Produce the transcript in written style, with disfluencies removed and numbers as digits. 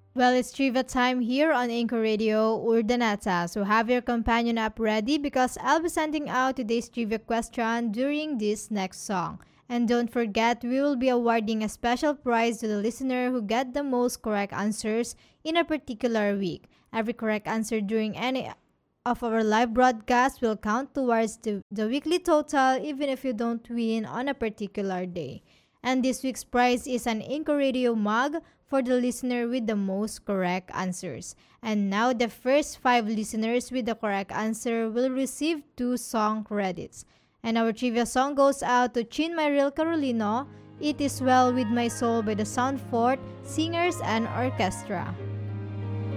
Well, it's trivia time here on Anchor Radio Urdaneta. So have your companion app ready because I'll be sending out today's trivia question during this next song. And don't forget, we will be awarding a special prize to the listener who get the most correct answers in a particular week. Every correct answer during any of our live broadcasts will count towards the weekly total even if you don't win on a particular day. And this week's prize is an Inco Radio mug for the listener with the most correct answers. And now the first 5 listeners with the correct answer will receive 2 song credits. And our trivia song goes out to Chin Myril Carolino. It is Well With My Soul by the Sound Fort Singers and Orchestra.